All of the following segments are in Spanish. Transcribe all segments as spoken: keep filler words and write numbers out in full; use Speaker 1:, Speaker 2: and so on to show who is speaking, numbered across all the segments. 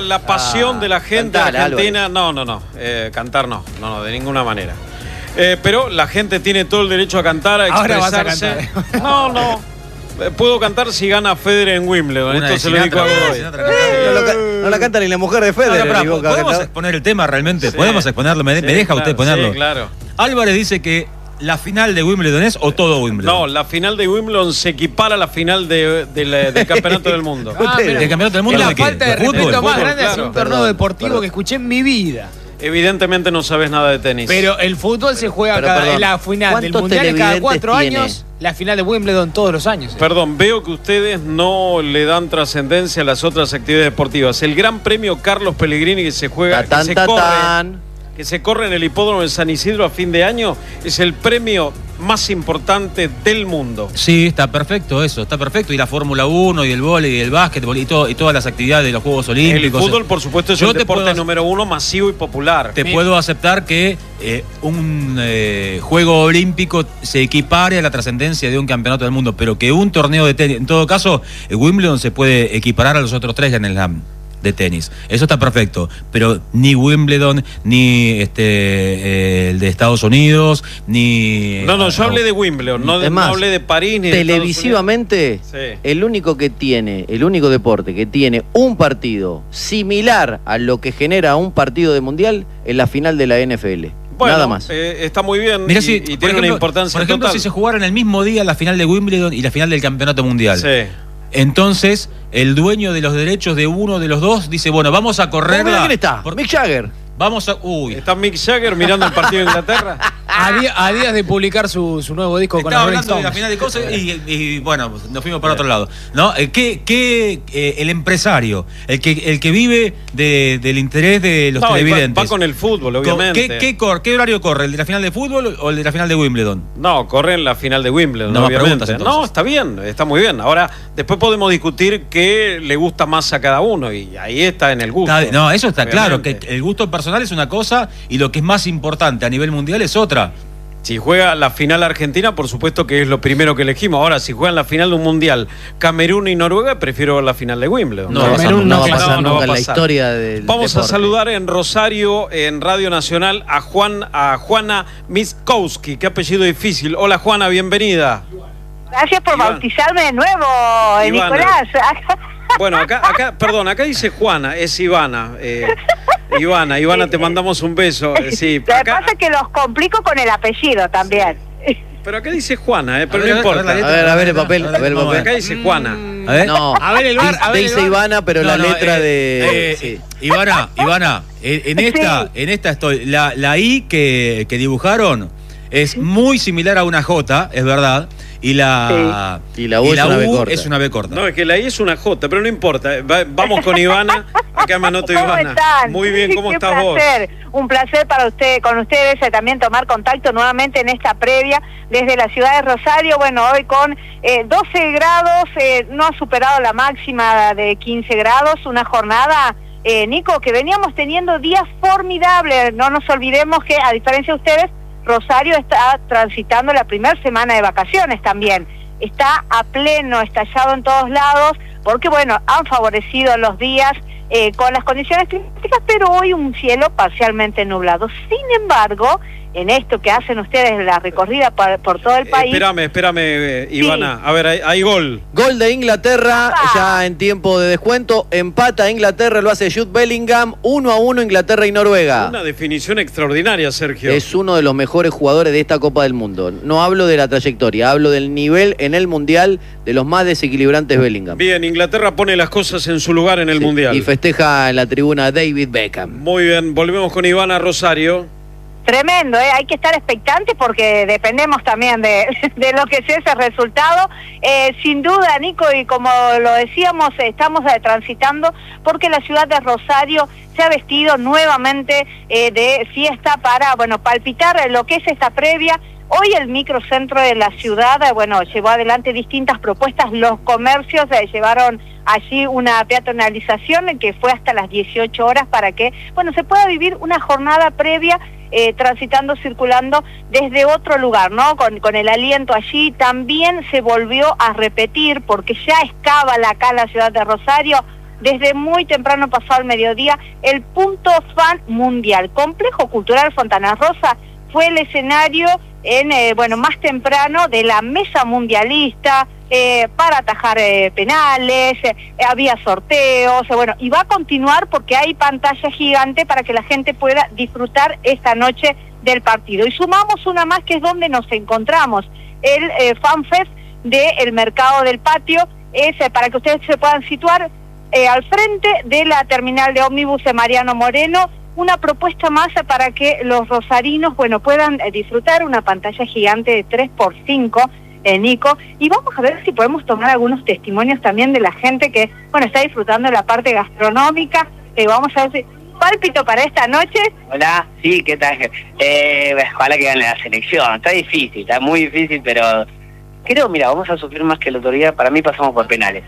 Speaker 1: la pasión ah, de la gente
Speaker 2: cantale,
Speaker 1: argentina.
Speaker 2: Álvarez.
Speaker 1: No, no, no. Eh, cantar no. No, no, de ninguna manera. Eh, pero la gente tiene todo el derecho a cantar, a expresarse.
Speaker 3: Ahora vas a cantar.
Speaker 1: No, no. Eh, Puedo cantar si gana Federer en Wimbledon.
Speaker 4: Una
Speaker 1: Esto
Speaker 4: de
Speaker 1: se lo digo a
Speaker 4: Sinatra,
Speaker 1: Godoy.
Speaker 4: Sinatra,
Speaker 2: No, lo ca- no la canta ni la mujer de Federer.
Speaker 4: No, no,
Speaker 2: digo,
Speaker 4: pero, ¿podemos
Speaker 2: canta-
Speaker 4: exponer el tema realmente?
Speaker 1: Sí.
Speaker 4: ¿Podemos exponerlo? ¿Me,
Speaker 1: Sí,
Speaker 4: me deja
Speaker 1: claro,
Speaker 4: usted ponerlo?
Speaker 1: Sí, claro.
Speaker 4: Álvarez dice que la final de Wimbledon es o todo Wimbledon.
Speaker 1: No, la final de Wimbledon se equipara a la final de, de la- del Campeonato del Mundo.
Speaker 3: Ah,
Speaker 2: Ustedes.
Speaker 3: mira.
Speaker 4: ¿El campeonato del
Speaker 3: Es
Speaker 4: mundo
Speaker 3: la
Speaker 4: de qué?
Speaker 3: falta de
Speaker 4: ¿De fútbol?
Speaker 3: respeto más
Speaker 1: Fútbol,
Speaker 3: grande hacia
Speaker 1: claro.
Speaker 3: un torneo
Speaker 2: Perdón,
Speaker 3: deportivo
Speaker 2: perdón.
Speaker 3: que escuché en mi vida.
Speaker 1: Evidentemente no sabes nada de tenis.
Speaker 3: Pero el fútbol se juega
Speaker 2: Pero,
Speaker 3: cada,
Speaker 2: perdón,
Speaker 3: en la final del
Speaker 2: ¿cuántos
Speaker 3: mundial es cada
Speaker 2: televidentes
Speaker 3: cuatro
Speaker 2: tiene?
Speaker 3: años, la final de Wimbledon todos los años. eh.
Speaker 1: Perdón, veo que ustedes no le dan trascendencia a las otras actividades deportivas. El Gran Premio Carlos Pellegrini que se juega,
Speaker 2: Tatán,
Speaker 1: que se corre,
Speaker 2: tatán.
Speaker 1: que se corre en el hipódromo de San Isidro a fin de año, es el premio más importante del mundo.
Speaker 4: Sí, está perfecto eso, está perfecto. Y la Fórmula uno, y el vóley, y el básquetbol, y, todo, y todas las actividades de los Juegos
Speaker 1: El
Speaker 4: Olímpicos.
Speaker 1: fútbol, por supuesto, es
Speaker 4: Yo
Speaker 1: el
Speaker 4: te
Speaker 1: deporte
Speaker 4: puedo-
Speaker 1: número uno masivo y popular.
Speaker 4: Te
Speaker 3: Mira.
Speaker 4: puedo aceptar que eh, un eh, juego olímpico se equipare a la trascendencia de un campeonato del mundo, pero que un torneo de tenis, en todo caso, el Wimbledon se puede equiparar a los otros tres Grand Slam de tenis. Eso está perfecto, pero ni Wimbledon, ni este eh, el de Estados Unidos, ni...
Speaker 1: No, no, yo hablé de Wimbledon, no, de,
Speaker 2: Es más,
Speaker 1: no hablé de París ni de Estados
Speaker 2: televisivamente,
Speaker 1: Sí.
Speaker 2: el único que tiene, el único deporte que tiene un partido similar a lo que genera un partido de mundial es la final de la N F L.
Speaker 1: Bueno,
Speaker 2: Nada más.
Speaker 1: eh, está muy bien
Speaker 4: Mirá
Speaker 1: y,
Speaker 4: si,
Speaker 1: y
Speaker 4: por
Speaker 1: tiene
Speaker 4: ejemplo,
Speaker 1: una importancia
Speaker 4: por ejemplo,
Speaker 1: total.
Speaker 4: si se jugaran el mismo día la final de Wimbledon y la final del Campeonato Mundial.
Speaker 1: Sí.
Speaker 4: Entonces, el dueño de los derechos de uno de los dos dice, bueno, vamos a
Speaker 2: Oh,
Speaker 4: correr.
Speaker 2: mira quién está, Mick Jagger.
Speaker 4: Vamos a. Uy.
Speaker 1: ¿Está Mick Jagger mirando el partido de Inglaterra?
Speaker 3: A, día- a días de publicar su, su nuevo disco con
Speaker 4: Estaba
Speaker 3: los Rolling
Speaker 4: hablando de la
Speaker 3: Stones.
Speaker 4: final de cosas y, y, bueno, nos fuimos para otro lado. ¿No? Eh, ¿Qué, qué, eh, el empresario, el que, el que vive de- del interés de los
Speaker 1: No, y va,
Speaker 4: televidentes?
Speaker 1: va con el fútbol,
Speaker 4: Con-
Speaker 1: obviamente.
Speaker 4: ¿Qué, qué, cor- ¿Qué horario corre? ¿El de la final de fútbol o el de la final de Wimbledon?
Speaker 1: No, corre en la final de Wimbledon,
Speaker 4: No más
Speaker 1: obviamente.
Speaker 4: preguntas, entonces.
Speaker 1: No, está bien, está muy bien. Ahora, después podemos discutir qué le gusta más a cada uno y ahí está en el gusto.
Speaker 4: Está- no, eso está claro, que
Speaker 1: obviamente.
Speaker 4: el gusto personal es una cosa y lo que es más importante a nivel mundial es otra.
Speaker 1: Si juega la final Argentina, por supuesto que es lo primero que elegimos. Ahora, si juegan la final de un mundial Camerún y Noruega, prefiero ver la final de Wimbledon.
Speaker 4: No,
Speaker 2: No, va a pasar,
Speaker 3: Camerún
Speaker 2: no
Speaker 3: no,
Speaker 2: va a
Speaker 3: claro,
Speaker 2: pasar
Speaker 1: no, no
Speaker 2: nunca
Speaker 1: va a
Speaker 2: en la
Speaker 1: pasar.
Speaker 2: historia del
Speaker 1: Vamos a
Speaker 2: deporte.
Speaker 1: saludar en Rosario, en Radio Nacional, a Juan, a Juana Miskowski. Qué apellido difícil. Hola, Juana, bienvenida.
Speaker 5: Gracias por
Speaker 1: Iván.
Speaker 5: bautizarme de nuevo, eh,
Speaker 1: Ivana.
Speaker 5: Nicolás.
Speaker 1: Bueno, acá, acá, perdón, acá dice Juana, es Ivana. Eh, Ivana, Ivana, te mandamos un beso. Eh, sí,
Speaker 5: Lo que
Speaker 1: acá,
Speaker 5: pasa es que los complico con el apellido también.
Speaker 1: pero acá dice Juana, eh, pero
Speaker 4: A ver,
Speaker 1: no
Speaker 4: a ver,
Speaker 1: importa.
Speaker 4: a ver,
Speaker 2: A ver, a ver el papel, a ver el
Speaker 4: Vamos
Speaker 2: papel.
Speaker 1: Acá dice Juana.
Speaker 4: A ver.
Speaker 2: No,
Speaker 3: A ver el bar, a ver el
Speaker 2: dice
Speaker 3: bar.
Speaker 2: Ivana, pero
Speaker 4: No,
Speaker 2: la
Speaker 4: no,
Speaker 2: letra
Speaker 4: eh,
Speaker 2: de...
Speaker 4: eh,
Speaker 2: sí.
Speaker 4: Ivana, Ivana, eh, en esta,
Speaker 5: Sí.
Speaker 4: en esta estoy. La, la I que, que dibujaron es muy similar a una J, es verdad. Y la,
Speaker 2: Sí. Y la U es una B corta.
Speaker 4: es una B corta.
Speaker 1: No, es que la I es una J, pero no importa. Va- vamos con Ivana. Acá me anoto
Speaker 5: ¿Cómo
Speaker 1: Ivana.
Speaker 5: están?
Speaker 1: Muy bien, ¿cómo
Speaker 5: Qué
Speaker 1: estás vos?
Speaker 5: placer. Un placer para usted, con ustedes eh, también tomar contacto nuevamente en esta previa desde la ciudad de Rosario. Bueno, hoy con eh, doce grados, eh, no ha superado la máxima de quince grados, una jornada, eh, Nico, que veníamos teniendo días formidables. No nos olvidemos que, a diferencia de ustedes, Rosario está transitando la primera semana de vacaciones también. Está a pleno, estallado en todos lados, porque bueno, han favorecido los días eh, con las condiciones climáticas, pero hoy un cielo parcialmente nublado. Sin embargo, en esto que hacen ustedes, la recorrida por, por todo el
Speaker 1: Eh,
Speaker 5: país...
Speaker 1: espérame, espérame, eh,
Speaker 5: Sí.
Speaker 1: Ivana. A ver, hay, hay gol.
Speaker 2: Gol de Inglaterra,
Speaker 5: ¡Apa!
Speaker 2: ya en tiempo de descuento. Empata Inglaterra, lo hace Jude Bellingham. uno a uno Inglaterra y Noruega.
Speaker 1: Una definición extraordinaria, Sergio.
Speaker 2: Es uno de los mejores jugadores de esta Copa del Mundo. No hablo de la trayectoria, hablo del nivel en el Mundial de los más desequilibrantes Bellingham.
Speaker 1: Bien, Inglaterra pone las cosas en su lugar en el
Speaker 2: Sí,
Speaker 1: Mundial.
Speaker 2: Y festeja en la tribuna David Beckham.
Speaker 1: Muy bien, volvemos con Ivana Rosario.
Speaker 5: Tremendo, ¿eh? Hay que estar expectantes porque dependemos también de, de lo que sea ese resultado. Eh, sin duda, Nico, y como lo decíamos, estamos eh, transitando porque la ciudad de Rosario se ha vestido nuevamente eh, de fiesta para, bueno, palpitar lo que es esta previa. Hoy el microcentro de la ciudad, eh, bueno, llevó adelante distintas propuestas. Los comercios eh, llevaron allí una peatonalización que fue hasta las dieciocho horas para que, bueno, se pueda vivir una jornada previa eh, transitando, circulando desde otro lugar, ¿no? Con, con el aliento allí. También se volvió a repetir, porque ya es cábala acá en la ciudad de Rosario, desde muy temprano pasado el mediodía, el Punto Fan Mundial. Complejo Cultural Fontana Rosa fue el escenario en eh, bueno más temprano de la mesa mundialista eh, para atajar eh, penales, eh, había sorteos, eh, bueno, y va a continuar porque hay pantalla gigante para que la gente pueda disfrutar esta noche del partido. Y sumamos una más que es donde nos encontramos, el eh, FanFest del Mercado del Patio, es eh, para que ustedes se puedan situar eh, al frente de la terminal de ómnibus de Mariano Moreno. Una propuesta más para que los rosarinos, bueno, puedan eh, disfrutar una pantalla gigante de tres por cinco, eh, Nico, y vamos a ver si podemos tomar algunos testimonios también de la gente que, bueno, está disfrutando de la parte gastronómica, eh, vamos a ver si... ¿Pálpito para esta noche?
Speaker 6: Hola, sí, ¿qué tal? Eh, ojalá que gane la selección, está difícil, está muy difícil, pero creo, mira, vamos a sufrir más que la autoridad, para mí pasamos por penales.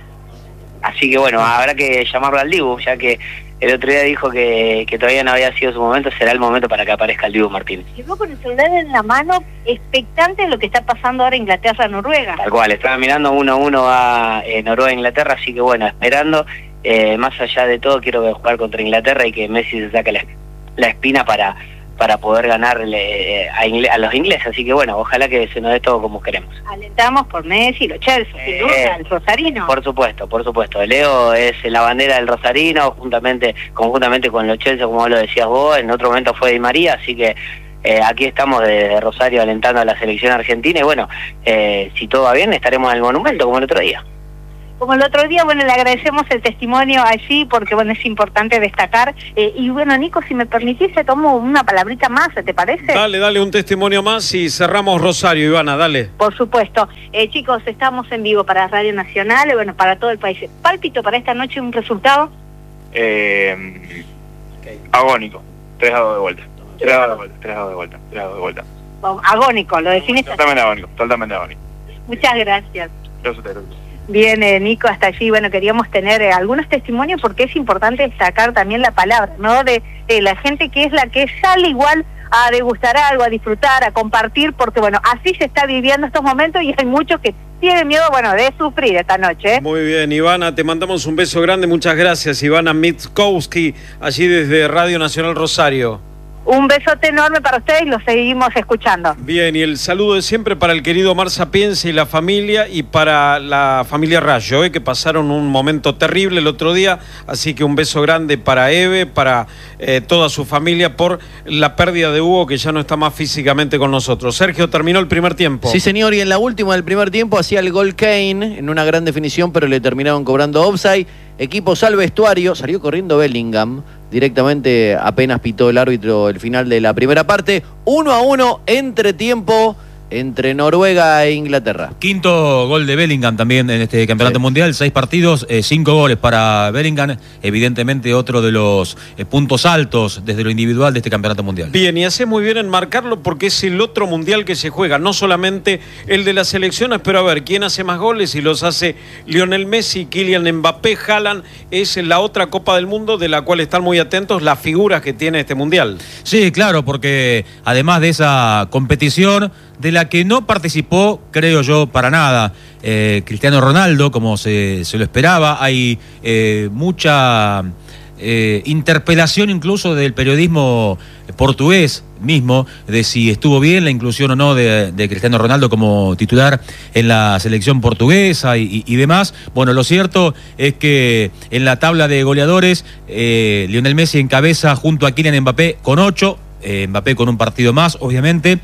Speaker 6: Así que bueno, habrá que llamarlo al Dibu, ya que el otro día dijo que, que todavía no había sido su momento, será el momento para que aparezca el Dibu Martínez.
Speaker 5: Llegó con el celular en la mano, expectante de lo que está pasando ahora en Inglaterra-Noruega.
Speaker 6: Tal cual, estaba mirando uno a uno a eh, Noruega-Inglaterra, así que bueno, esperando, eh, más allá de todo, quiero jugar contra Inglaterra y que Messi se saque la, la espina para, para poder ganarle a, ingle, a los ingleses, así que bueno, ojalá que se nos dé todo como queremos.
Speaker 5: Alentamos por Messi, los Chelsea,
Speaker 6: eh,
Speaker 5: sin duda, el rosarino.
Speaker 6: Por supuesto, por supuesto. Leo es la bandera del rosarino, juntamente, conjuntamente con los Chelsea, como lo decías vos, en otro momento fue Di María, así que eh, aquí estamos desde Rosario alentando a la selección argentina y bueno, eh, si todo va bien estaremos en el monumento como el otro día.
Speaker 5: Como el otro día, bueno, le agradecemos el testimonio allí porque, bueno, es importante destacar. Eh, y bueno, Nico, si me permitís, te tomo una palabrita más, ¿te parece?
Speaker 1: Dale, dale un testimonio más y cerramos Rosario, Ivana, dale.
Speaker 5: Por supuesto. Eh, chicos, estamos en vivo para Radio Nacional y, bueno, para todo el país. ¿Pálpito para esta noche un resultado?
Speaker 7: Eh, agónico. tres a dos de vuelta. tres a dos de vuelta, tres a dos de vuelta, tres a dos de vuelta.
Speaker 5: Agónico, lo definiste.
Speaker 7: Totalmente agónico, totalmente agónico.
Speaker 5: Muchas gracias.
Speaker 7: Gracias a ustedes.
Speaker 5: Bien, eh, Nico, hasta allí, bueno, queríamos tener eh, algunos testimonios porque es importante destacar también la palabra, ¿no? De, de la gente que es la que sale igual a degustar algo, a disfrutar, a compartir, porque, bueno, así se está viviendo estos momentos y hay muchos que tienen miedo, bueno, de sufrir esta noche, ¿eh?
Speaker 1: Muy bien, Ivana, te mandamos un beso grande, muchas gracias, Ivana Mitkowski, allí desde Radio Nacional Rosario.
Speaker 5: Un besote enorme para ustedes y los seguimos escuchando.
Speaker 1: Bien, y el saludo de siempre para el querido Omar Sapienza y la familia, y para la familia Rayo, eh, que pasaron un momento terrible el otro día, así que un beso grande para Eve, para eh, toda su familia, por la pérdida de Hugo, que ya no está más físicamente con nosotros. Sergio, terminó el primer tiempo.
Speaker 2: Sí, señor, y en la última del primer tiempo hacía el gol Kane, en una gran definición, pero le terminaron cobrando offside. Equipos al vestuario, salió corriendo Bellingham, directamente apenas pitó el árbitro el final de la primera parte. Uno a uno, entretiempo entre Noruega e Inglaterra.
Speaker 4: Quinto gol de Bellingham también en este campeonato sí. mundial, seis partidos, eh, cinco goles para Bellingham, evidentemente otro de los eh, puntos altos desde lo individual de este campeonato mundial.
Speaker 1: Bien, y hace muy bien en marcarlo porque es el otro mundial que se juega, no solamente el de las selecciones, pero a ver, ¿quién hace más goles? Y los hace Lionel Messi, Kylian Mbappé, Haaland, es la otra Copa del Mundo de la cual están muy atentos las figuras que tiene este mundial.
Speaker 4: Sí, claro, porque además de esa competición, de la que no participó, creo yo, para nada, eh, Cristiano Ronaldo, como se, se lo esperaba. Hay eh, mucha eh, interpelación incluso del periodismo portugués mismo, de si estuvo bien la inclusión o no de, de Cristiano Ronaldo como titular en la selección portuguesa y, y, y demás. Bueno, lo cierto es que en la tabla de goleadores, eh, Lionel Messi encabeza junto a Kylian Mbappé con ocho, eh, Mbappé con un partido más, obviamente.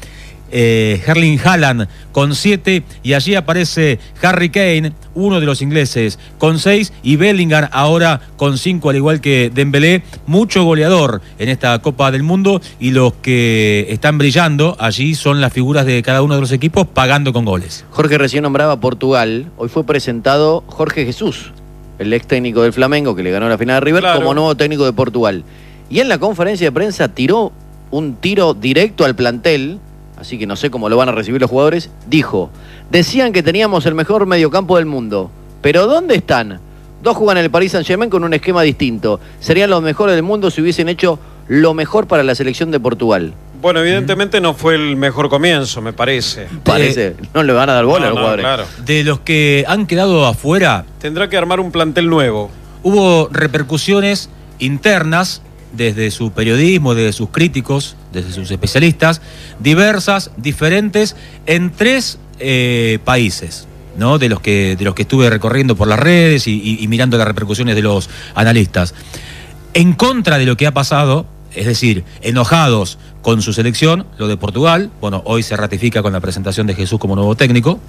Speaker 4: Eh, Erling Haaland con siete, y allí aparece Harry Kane, uno de los ingleses, con seis, y Bellingham ahora con cinco, al igual que Dembélé. Mucho goleador en esta Copa del Mundo, y los que están brillando allí son las figuras de cada uno de los equipos, pagando con goles.
Speaker 2: Jorge recién nombraba a Portugal. Hoy fue presentado Jorge Jesús, el ex técnico del Flamengo, que le ganó la final a River, claro, como nuevo técnico de Portugal. Y en la conferencia de prensa tiró un tiro directo al plantel, así que no sé cómo lo van a recibir los jugadores. Dijo: decían que teníamos el mejor mediocampo del mundo, pero ¿dónde están? Dos juegan en el Paris Saint-Germain con un esquema distinto. Serían los mejores del mundo si hubiesen hecho lo mejor para la selección de Portugal.
Speaker 1: Bueno, evidentemente no fue el mejor comienzo, me parece.
Speaker 2: Parece, eh, no le van a dar bola no, a los
Speaker 1: no,
Speaker 2: jugadores.
Speaker 1: Claro.
Speaker 4: De los que han quedado afuera,
Speaker 1: tendrá que armar un plantel nuevo.
Speaker 4: hubo repercusiones internas desde su periodismo, desde sus críticos, desde sus especialistas, diversas, diferentes, en tres eh, países, ¿no? De los que, de los que estuve recorriendo por las redes y, y, y mirando las repercusiones de los analistas. En contra de lo que ha pasado, es decir, enojados con su selección, lo de Portugal, bueno, hoy se ratifica con la presentación de Jesús como nuevo técnico,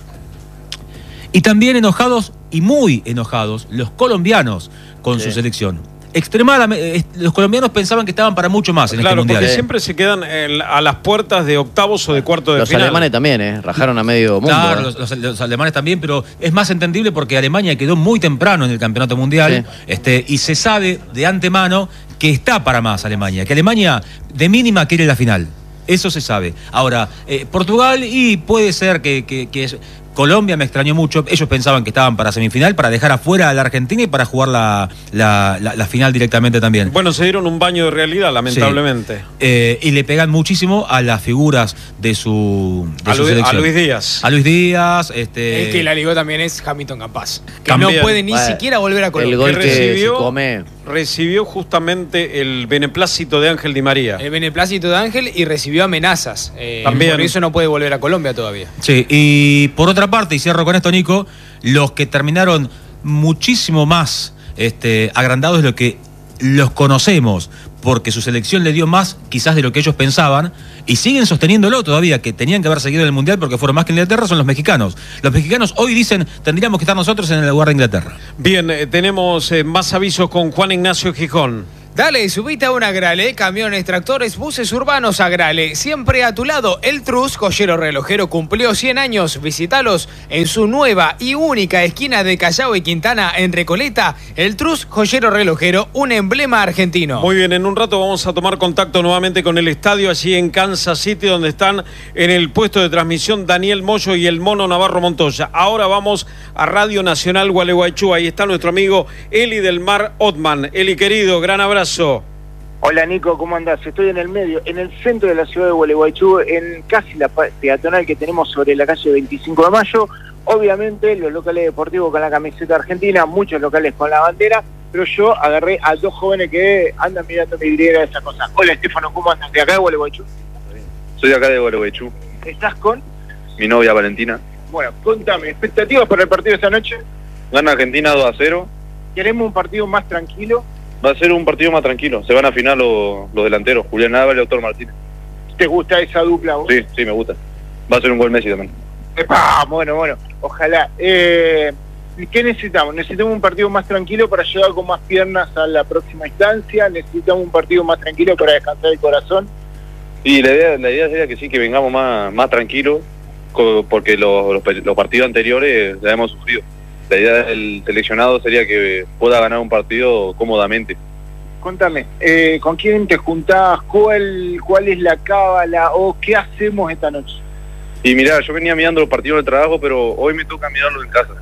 Speaker 4: y también enojados y muy enojados los colombianos con sí. su selección. Extremadamente, los colombianos pensaban que estaban para mucho más en
Speaker 1: claro,
Speaker 4: este mundial.
Speaker 1: Porque siempre se quedan el, a las puertas de octavos o de cuartos de
Speaker 2: los
Speaker 1: final.
Speaker 2: Los alemanes también, ¿eh? Rajaron a medio mundo.
Speaker 4: Claro,
Speaker 2: ¿eh?
Speaker 4: los, los, los alemanes también, pero es más entendible porque Alemania quedó muy temprano en el campeonato mundial, sí. este, y se sabe de antemano que está para más Alemania, que Alemania de mínima quiere la final. Eso se sabe. Ahora, eh, Portugal, y puede ser que, que, que es, Colombia me extrañó mucho. Ellos pensaban que estaban para semifinal, para dejar afuera a la Argentina y para jugar la, la, la, la final directamente también.
Speaker 1: Bueno, se dieron un baño de realidad, lamentablemente.
Speaker 4: Sí. Eh, y le pegan muchísimo a las figuras de su, de
Speaker 1: a,
Speaker 4: su
Speaker 1: Luis,
Speaker 4: selección.
Speaker 1: A Luis Díaz.
Speaker 4: A Luis Díaz. Este...
Speaker 3: El que la ligó también es Hamilton Campas, que
Speaker 1: también.
Speaker 3: no puede ni bueno, siquiera volver a Colombia.
Speaker 2: El gol
Speaker 1: que
Speaker 2: que
Speaker 1: recibió,
Speaker 2: se come...
Speaker 1: recibió justamente el beneplácito de Ángel Di María.
Speaker 3: El beneplácito de Ángel y recibió amenazas. Eh,
Speaker 1: también.
Speaker 3: Por eso no puede volver a Colombia todavía.
Speaker 4: Sí, y por otra parte, y cierro con esto, Nico, los que terminaron muchísimo más este, agrandados de lo que los conocemos, porque su selección le dio más quizás de lo que ellos pensaban, y siguen sosteniéndolo todavía, que tenían que haber seguido en el Mundial porque fueron más que Inglaterra, son los mexicanos. Los mexicanos hoy dicen, tendríamos que estar nosotros en el lugar de Inglaterra.
Speaker 1: Bien, eh, tenemos eh, más avisos con Juan Ignacio Gijón.
Speaker 3: Dale, subite a un Agrale, camiones, tractores, buses urbanos Agrale. Siempre a tu lado, El Trus, joyero relojero, cumplió cien años. Visítalos en su nueva y única esquina de Callao y Quintana, en Recoleta. El Trus, joyero relojero, un emblema argentino.
Speaker 1: Muy bien, en un rato vamos a tomar contacto nuevamente con el estadio allí en Kansas City, donde están en el puesto de transmisión Daniel Moyo y el Mono Navarro Montoya. Ahora vamos a Radio Nacional Gualeguaychú. Ahí está nuestro amigo Eli del Mar Otman. Eli, querido, gran abrazo.
Speaker 8: Hola Nico, ¿cómo andás? Estoy en el medio, en el centro de la ciudad de Gualeguaychú, en casi la peatonal que tenemos sobre la calle veinticinco de mayo. Obviamente los locales deportivos con la camiseta argentina, muchos locales con la bandera, pero yo agarré a dos jóvenes que andan mirando mi vidriera de esas cosas. Hola Estefano, ¿cómo andas? ¿De acá de Gualeguaychú?
Speaker 7: Soy de acá de Gualeguaychú.
Speaker 8: ¿Estás con?
Speaker 7: Mi novia Valentina.
Speaker 8: Bueno, contame, ¿expectativas para el partido de esta noche?
Speaker 7: Gana Argentina dos a cero.
Speaker 8: ¿Queremos un partido más tranquilo?
Speaker 7: Va a ser un partido más tranquilo. Se van a final los, los delanteros, Julián Álvarez y Doctor Martínez.
Speaker 8: ¿Te gusta esa dupla vos?
Speaker 7: Sí, sí, me gusta. Va a ser un gol Messi también.
Speaker 8: ¡Epa! Bueno, bueno, ojalá. Eh, ¿Qué necesitamos? ¿Necesitamos un partido más tranquilo para llegar con más piernas a la próxima instancia? ¿Necesitamos un partido más tranquilo para descansar el corazón?
Speaker 7: Sí, la idea, la idea sería que sí, que vengamos más, más tranquilos, porque los, los, los partidos anteriores ya hemos sufrido. La idea del seleccionado sería que pueda ganar un partido cómodamente.
Speaker 8: Contame, eh, ¿con quién te juntás? ¿Cuál, cuál es la cábala? ¿O qué hacemos esta noche?
Speaker 7: Y mirá, yo venía mirando los partidos del trabajo, pero hoy me toca mirarlos en casa.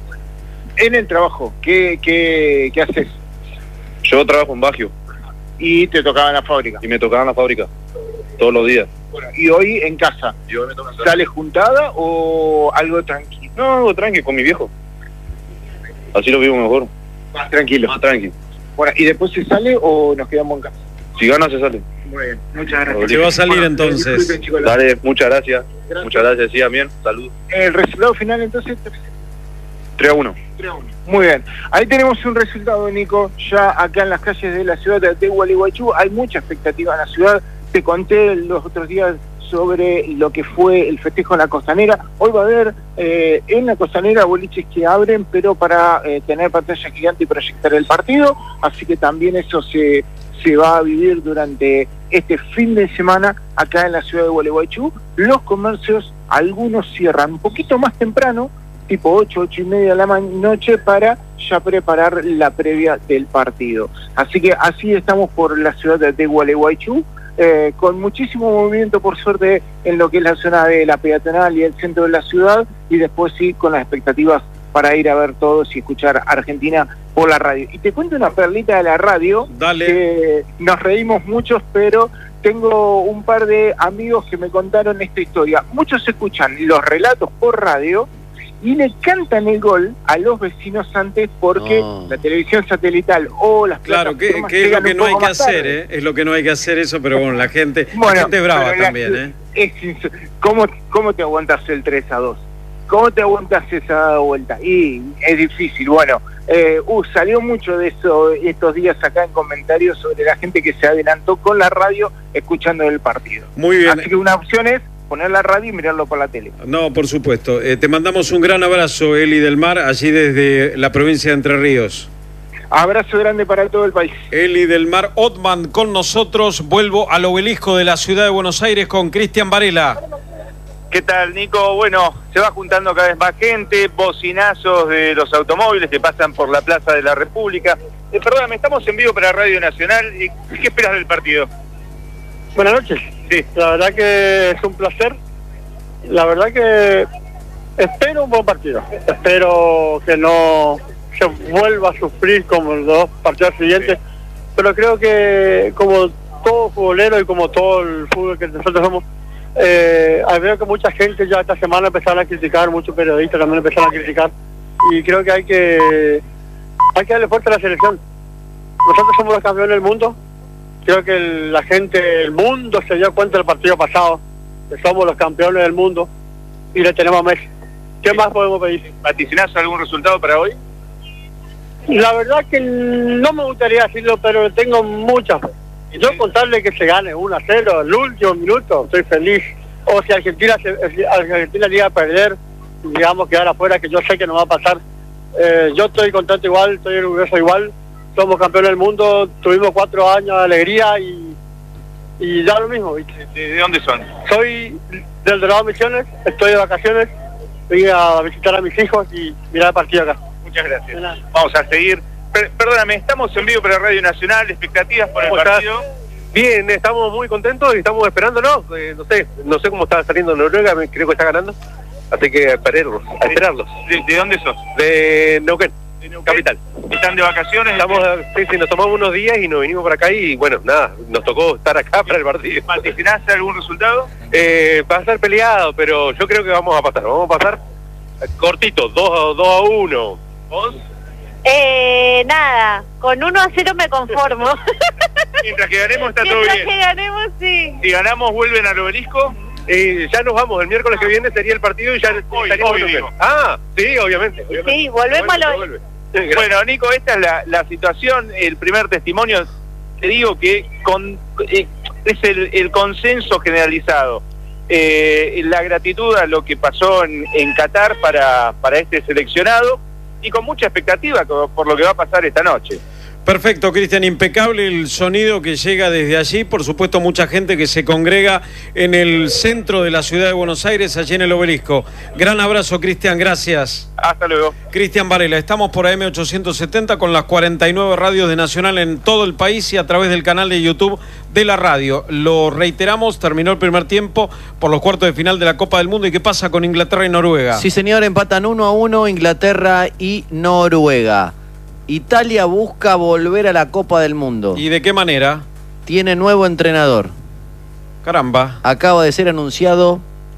Speaker 8: En el trabajo, ¿qué, qué, qué haces?
Speaker 7: Yo trabajo en Baggio.
Speaker 8: ¿Y te tocaba en la fábrica?
Speaker 7: Y me tocaba en la fábrica, todos los días.
Speaker 8: Bueno, ¿y hoy en casa?
Speaker 7: Y hoy me toca en casa.
Speaker 8: ¿Sales juntada o algo tranquilo?
Speaker 7: No, algo tranquilo, con mi viejo. Así lo vivo mejor.
Speaker 8: Más tranquilo.
Speaker 7: Más tranquilo.
Speaker 8: Bueno, ¿y después se sale o nos quedamos en casa?
Speaker 7: Si gana, se sale.
Speaker 8: Muy bien, muchas gracias.
Speaker 1: Se va a salir
Speaker 8: bueno,
Speaker 1: entonces.
Speaker 8: Disculpen, chicos,
Speaker 7: Dale, muchas gracias.
Speaker 8: gracias.
Speaker 7: Muchas gracias, sí, bien. Salud.
Speaker 8: El resultado final entonces...
Speaker 7: tres a uno.
Speaker 8: tres a uno. Muy bien. Ahí tenemos un resultado, Nico. Ya acá en las calles de la ciudad de Gualeguaychú hay mucha expectativa en la ciudad. Te conté los otros días sobre lo que fue el festejo en la Costanera. Hoy va a haber eh, en la Costanera boliches que abren, pero para eh, tener pantalla gigante y proyectar el partido, así que también eso se, se va a vivir durante este fin de semana acá en la ciudad de Gualeguaychú. Los comercios, algunos cierran un poquito más temprano, tipo ocho, ocho y media de la noche, para ya preparar la previa del partido. Así que así estamos por la ciudad de Gualeguaychú. Eh, con muchísimo movimiento por suerte en lo que es la zona de la peatonal y el centro de la ciudad, y después sí con las expectativas para ir a ver todos y escuchar Argentina por la radio. Y te cuento una perlita de la radio.
Speaker 1: Dale.
Speaker 8: Que nos reímos muchos, pero tengo un par de amigos que me contaron esta historia. Muchos escuchan los relatos por radio y le cantan el gol a los vecinos antes porque
Speaker 2: No.
Speaker 8: la televisión satelital o las
Speaker 1: Claro, que,
Speaker 8: plataformas
Speaker 1: que es lo
Speaker 8: llegan
Speaker 1: que
Speaker 8: un
Speaker 1: no hay
Speaker 8: poco
Speaker 1: que
Speaker 8: más
Speaker 1: hacer,
Speaker 8: tarde.
Speaker 1: ¿eh? Es lo que no hay que hacer eso, pero bueno, la gente,
Speaker 8: Bueno,
Speaker 1: la gente es brava
Speaker 8: pero la-
Speaker 1: también, ¿eh?
Speaker 8: es insu- ¿cómo, ¿Cómo te aguantas el tres a dos? ¿Cómo te aguantas esa vuelta? Y es difícil. Bueno, eh, uh, salió mucho de eso estos días acá en comentarios sobre la gente que se adelantó con la radio escuchando el partido.
Speaker 1: Muy bien.
Speaker 8: Así que una opción es poner la radio y mirarlo por la tele.
Speaker 1: No, por supuesto. Eh, te mandamos un gran abrazo, Eli del Mar, allí desde la provincia de Entre Ríos.
Speaker 8: Abrazo grande para todo el país.
Speaker 1: Eli del Mar Otman con nosotros. Vuelvo al obelisco de la ciudad de Buenos Aires con Cristian Varela.
Speaker 9: ¿Qué tal, Nico? Bueno, se va juntando cada vez más gente, bocinazos de los automóviles que pasan por la Plaza de la República. Eh, perdóname, estamos en vivo para Radio Nacional. Eh, ¿Qué esperas del partido?
Speaker 10: Buenas noches.
Speaker 9: Sí.
Speaker 10: La verdad que es un placer. La verdad que espero un buen partido. Espero que no se vuelva a sufrir como los dos partidos siguientes.
Speaker 9: Sí.
Speaker 10: Pero creo que como todo futbolero y como todo el fútbol que nosotros somos, eh, veo que mucha gente ya esta semana empezaron a criticar, muchos periodistas también empezaron a criticar. Y creo que hay que, hay que darle fuerza a la selección. Nosotros somos los campeones del mundo. Creo que el- la gente, el mundo se dio cuenta del partido pasado, que somos los campeones del mundo y le tenemos a Messi. ¿Qué
Speaker 9: Sí.
Speaker 10: más podemos pedir?
Speaker 9: ¿Vaticinás algún resultado para hoy?
Speaker 10: La verdad que no me gustaría decirlo, pero tengo mucha fe. Y yo contarle que se gane uno a cero el último minuto, estoy feliz. O si Argentina, se- si Argentina llega a perder, digamos quedar afuera, que yo sé que no va a pasar. Eh, yo estoy contento igual, estoy orgulloso igual. Somos campeones del mundo, tuvimos cuatro años de alegría y, y ya lo mismo, ¿viste?
Speaker 9: ¿De, de dónde son?
Speaker 10: Soy del Dorado Misiones, estoy de vacaciones, vine a visitar a mis hijos y mirar el partido acá.
Speaker 9: Muchas gracias.
Speaker 10: De nada.
Speaker 9: Vamos a seguir. Per- perdóname, estamos en vivo para Radio Nacional. ¿Expectativas por el
Speaker 10: ¿Cómo estás?
Speaker 9: partido?
Speaker 10: Bien, estamos muy contentos y estamos esperándolo. Eh, no sé, no sé cómo está saliendo Noruega, me- creo que está ganando. Así que a esperarlos, a esperarlos.
Speaker 9: ¿De, de dónde sos?
Speaker 10: De Neuquén,
Speaker 9: ¿De Neuquén?
Speaker 10: capital.
Speaker 9: ¿Están de vacaciones?
Speaker 10: Estamos, sí, sí, nos tomamos unos días y nos vinimos para acá y bueno, nada, nos tocó estar acá para el partido.
Speaker 9: ¿Vaticinás algún resultado?
Speaker 10: Eh, va a ser peleado, pero yo creo que vamos a pasar, vamos a pasar cortito, dos a uno.
Speaker 9: ¿Vos?
Speaker 5: Eh, nada, con uno a cero me conformo.
Speaker 9: Mientras que ganemos está todo
Speaker 5: Mientras
Speaker 9: bien.
Speaker 5: que ganemos, sí.
Speaker 9: Si ganamos, vuelven al obelisco.
Speaker 10: Eh, ya nos vamos, el miércoles que viene sería el partido y ya
Speaker 9: Hoy,
Speaker 10: estaríamos
Speaker 9: hoy,
Speaker 10: en
Speaker 9: digo.
Speaker 10: Ah, sí, obviamente. obviamente.
Speaker 5: Sí, volvemos a lo...
Speaker 10: Vuelve, vuelve.
Speaker 9: Bueno, Nico, esta es la, la situación, el primer testimonio. Te digo que con, eh, es el, el consenso generalizado. Eh, la gratitud a lo que pasó en, en Qatar para, para este seleccionado y con mucha expectativa co- por lo que va a pasar esta noche.
Speaker 1: Perfecto, Cristian, impecable el sonido que llega desde allí. Por supuesto, mucha gente que se congrega en el centro de la ciudad de Buenos Aires, allí en el obelisco. Gran abrazo, Cristian, gracias.
Speaker 9: Hasta luego.
Speaker 1: Cristian Varela, estamos por A M ochocientos setenta con las cuarenta y nueve radios de Nacional en todo el país y a través del canal de YouTube de la radio. Lo reiteramos, terminó el primer tiempo por los cuartos de final de la Copa del Mundo. ¿Y qué pasa con Inglaterra y Noruega?
Speaker 2: Sí, señor, empatan uno a uno Inglaterra y Noruega. Italia busca volver a la Copa del Mundo.
Speaker 1: ¿Y de qué manera?
Speaker 2: Tiene nuevo entrenador.
Speaker 1: Caramba.
Speaker 2: Acaba de ser anunciado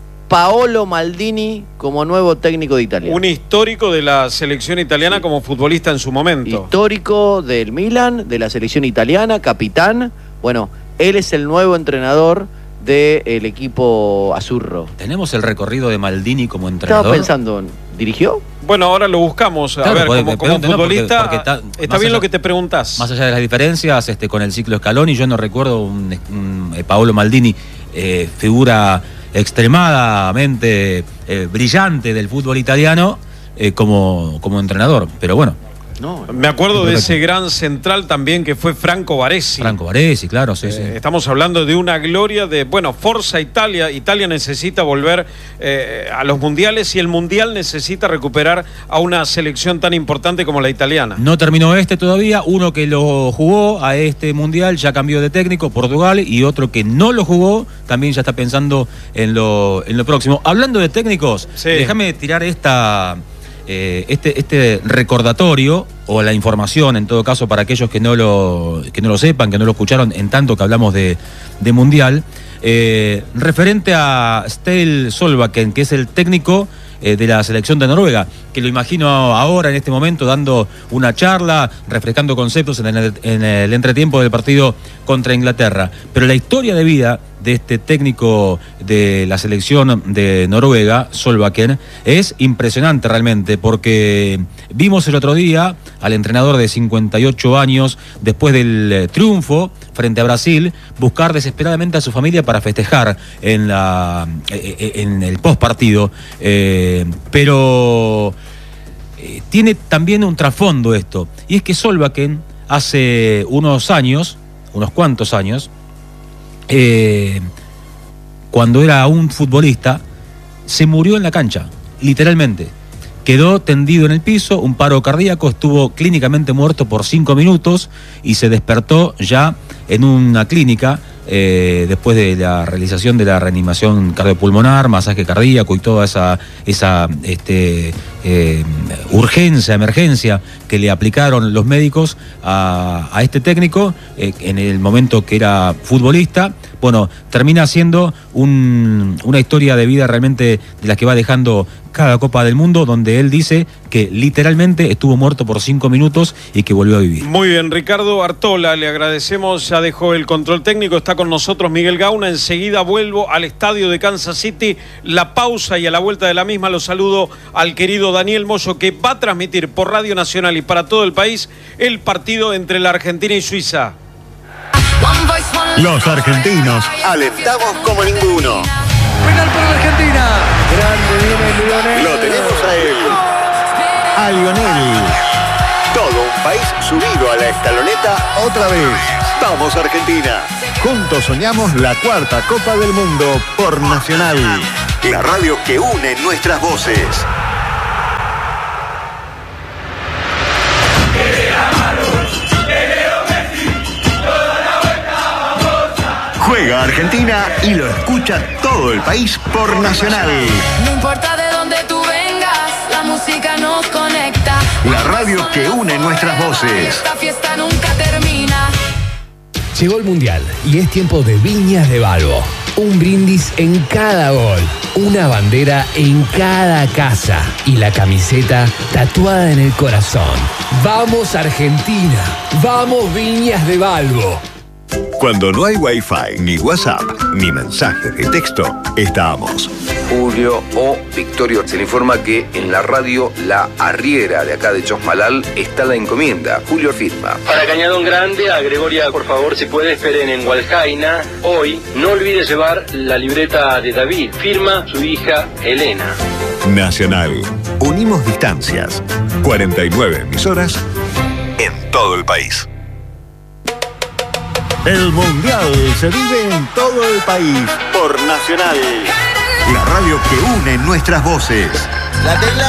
Speaker 2: Paolo Maldini como nuevo técnico de Italia.
Speaker 1: Un histórico de la selección italiana como futbolista en su momento.
Speaker 2: Histórico del Milan, de la selección italiana, capitán. Bueno, él es el nuevo entrenador del equipo azurro.
Speaker 4: ¿Tenemos el recorrido de Maldini como
Speaker 2: Estaba
Speaker 4: entrenador?
Speaker 2: pensando, ¿dirigió?
Speaker 1: Bueno, ahora lo buscamos. A
Speaker 4: Claro,
Speaker 1: ver,
Speaker 4: porque-
Speaker 1: como, como
Speaker 4: pregúntelo porque-
Speaker 1: futbolista,
Speaker 4: porque está-
Speaker 1: está
Speaker 4: más
Speaker 1: bien
Speaker 4: allá-
Speaker 1: lo que te preguntás.
Speaker 4: Más allá de las diferencias este, con el ciclo Scaloni, yo no recuerdo un, un, eh, Paolo Maldini, eh, figura extremadamente eh, brillante del fútbol italiano eh, como, como entrenador. Pero bueno,
Speaker 2: No,
Speaker 1: Me acuerdo de
Speaker 4: Correcto.
Speaker 1: ese gran central también que fue Franco Baresi.
Speaker 4: Franco Baresi, claro, sí,
Speaker 1: Eh,
Speaker 4: sí.
Speaker 1: Estamos hablando de una gloria de, bueno, Forza Italia. Italia necesita volver eh, a los mundiales y el mundial necesita recuperar a una selección tan importante como la italiana.
Speaker 4: No terminó este todavía, uno que lo jugó a este mundial ya cambió de técnico, Portugal, y otro que no lo jugó también ya está pensando en lo, en lo próximo. Hablando de técnicos,
Speaker 1: Sí.
Speaker 4: déjame tirar esta, eh, este, este recordatorio o la información en todo caso para aquellos que no lo, que no lo sepan, que no lo escucharon en tanto que hablamos de, de mundial, eh, referente a Stale Solbakken, que es el técnico eh, de la selección de Noruega, que lo imagino ahora en este momento dando una charla, refrescando conceptos en el, en el entretiempo del partido contra Inglaterra. Pero la historia de vida de este técnico de la selección de Noruega, Solbakken, es impresionante realmente, porque vimos el otro día al entrenador de cincuenta y ocho años, después del triunfo frente a Brasil, buscar desesperadamente a su familia para festejar en, la, en el postpartido, eh, pero eh, tiene también un trasfondo esto, y es que Solbakken hace unos años, unos cuantos años, Eh, cuando era un futbolista, se murió en la cancha, literalmente. Quedó tendido en el piso, un paro cardíaco, estuvo clínicamente muerto por cinco minutos y se despertó ya en una clínica eh, después de la realización de la reanimación cardiopulmonar, masaje cardíaco y toda esa, esa este, eh, urgencia, emergencia que le aplicaron los médicos a, a este técnico eh, en el momento que era futbolista. Bueno, termina siendo un, una historia de vida realmente de las que va dejando cada Copa del Mundo, donde él dice que literalmente estuvo muerto por cinco minutos y que volvió a vivir.
Speaker 1: Muy bien, Ricardo Artola, le agradecemos, ya dejó el control técnico, está con nosotros Miguel Gauna, enseguida vuelvo al estadio de Kansas City, la pausa y a la vuelta de la misma lo saludo al querido Daniel Moyo, que va a transmitir por Radio Nacional y para todo el país el partido entre la Argentina y Suiza.
Speaker 11: Los argentinos alentamos como ninguno.
Speaker 12: Penal para la Argentina. Grande viene Lionel.
Speaker 11: Lo tenemos a él, a Lionel. Todo un país subido a la escaloneta otra vez. Vamos Argentina. Juntos soñamos la cuarta Copa del Mundo por Nacional. La radio que une nuestras voces. Juega Argentina y lo escucha todo el país por Nacional.
Speaker 13: No importa de dónde tú vengas, la música nos conecta.
Speaker 11: La radio que une nuestras voces.
Speaker 13: Esta fiesta nunca termina.
Speaker 14: Llegó el Mundial y es tiempo de Viñas de Balbo. Un brindis en cada gol, una bandera en cada casa y la camiseta tatuada en el corazón. ¡Vamos Argentina! ¡Vamos Viñas de Balbo!
Speaker 11: Cuando no hay Wi-Fi, ni WhatsApp, ni mensajes de texto, estamos.
Speaker 15: Julio o Victorio, se le informa que en la radio La Arriera de acá de Chosmalal está la encomienda. Julio firma.
Speaker 16: Para Cañadón Grande, a Gregoria, por favor, si puede, esperen en Hualcaina. Hoy, no olvide llevar la libreta de David. Firma su hija Elena.
Speaker 11: Nacional. Unimos distancias. cuarenta y nueve emisoras en todo el país. El Mundial se vive en todo el país por Nacional. La radio que une nuestras voces. La